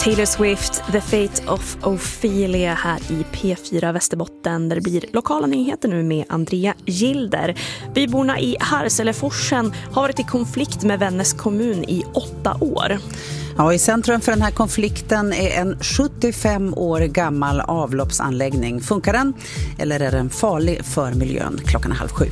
Taylor Swift, The Fate of Ophelia här i P4 Västerbotten, där det blir lokala nyheter nu med Andrea Gilder. Byborna i Harseleforsen har varit i konflikt med Vännäs kommun i 8 år. Ja, i centrum för den här konflikten är en 75 år gammal avloppsanläggning. Funkar den eller är den farlig för miljön? 6:30.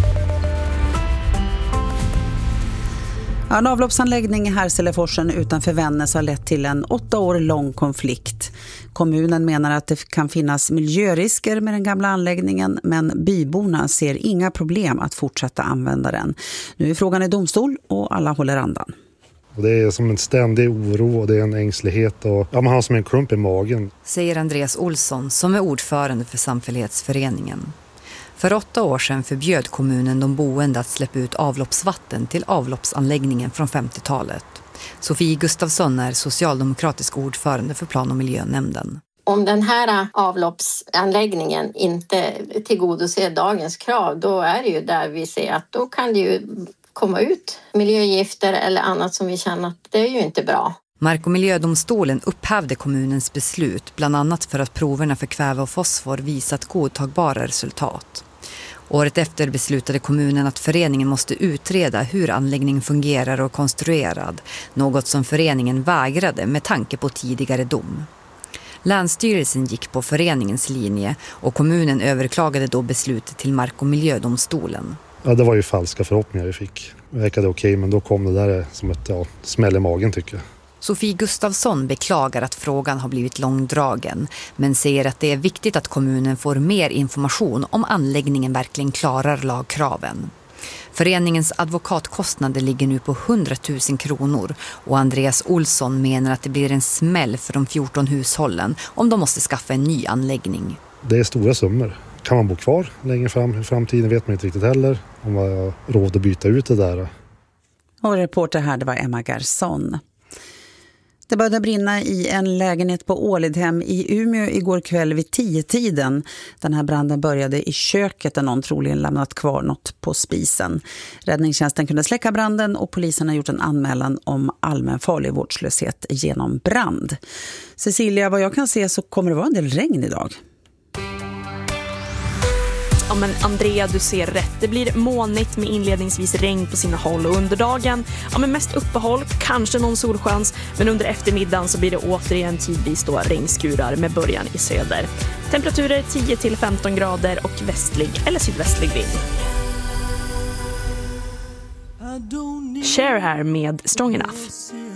Ja, en avloppsanläggning i Harseleforsen utanför Vännäs har lett till en 8 år lång konflikt. Kommunen menar att det kan finnas miljörisker med den gamla anläggningen, men byborna ser inga problem att fortsätta använda den. Nu är frågan i domstol och alla håller andan. Och det är som en ständig oro och det är en ängslighet och man har som en klump i magen. Säger Andreas Olsson som är ordförande för samfällighetsföreningen. För 8 år sedan förbjöd kommunen de boende att släppa ut avloppsvatten till avloppsanläggningen från 50-talet. Sofie Gustafsson är socialdemokratisk ordförande för plan- och miljönämnden. Om den här avloppsanläggningen inte tillgodoser dagens krav, då är det ju där vi ser att då kan det ju komma ut miljögifter eller annat som vi känner att det är ju inte bra. Mark- och miljödomstolen upphävde kommunens beslut bland annat för att proverna för kväve och fosfor visat godtagbara resultat. Året efter beslutade kommunen att föreningen måste utreda hur anläggningen fungerar och konstruerad, något som föreningen vägrade med tanke på tidigare dom. Länsstyrelsen gick på föreningens linje och kommunen överklagade då beslutet till Mark- och miljödomstolen. Ja, det var ju falska förhoppningar vi fick. Det verkade okej, men då kom det där som ett smäll i magen tycker jag. Sofie Gustafsson beklagar att frågan har blivit långdragen, men säger att det är viktigt att kommunen får mer information om anläggningen verkligen klarar lagkraven. Föreningens advokatkostnader ligger nu på 100 000 kronor och Andreas Olsson menar att det blir en smäll för de 14 hushållen om de måste skaffa en ny anläggning. Det är stora summor. Kan man bo kvar längre fram i framtiden vet man inte riktigt heller om man har råd att byta ut det där. Och reporter här, det var Emma Garsson. Det började brinna i en lägenhet på Ålidhem i Umeå igår kväll vid 10-tiden. Den här branden började i köket där någon troligen lämnat kvar något på spisen. Räddningstjänsten kunde släcka branden och polisen har gjort en anmälan om allmän farlig vårdslöshet genom brand. Cecilia, vad jag kan se så kommer det vara en del regn idag. Ja, men Andrea, du ser rätt. Det blir molnigt med inledningsvis regn på sina håll och under dagen, men mest uppehåll, kanske någon solchans, men under eftermiddagen så blir det återigen tidvis då regnskurar med början i söder. Temperaturer 10-15 grader och västlig eller sydvästlig vind. Cher här med Strong Enough.